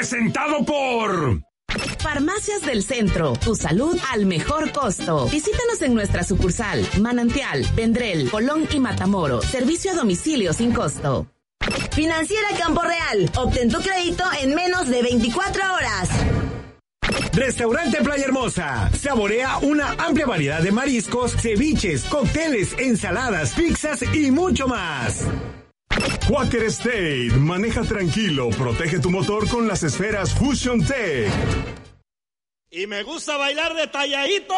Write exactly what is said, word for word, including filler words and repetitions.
presentado por... Farmacias del Centro, tu salud al mejor costo. Visítanos en nuestra sucursal, Manantial, Vendrell, Colón y Matamoros. Servicio a domicilio sin costo. Financiera Campo Real, obtén tu crédito en menos de veinticuatro horas. Restaurante Playa Hermosa. Saborea una amplia variedad de mariscos, ceviches, cócteles, ensaladas, pizzas y mucho más. Quaker State. Maneja tranquilo. Protege tu motor con las esferas Fusion Tech. Y me gusta bailar detalladito.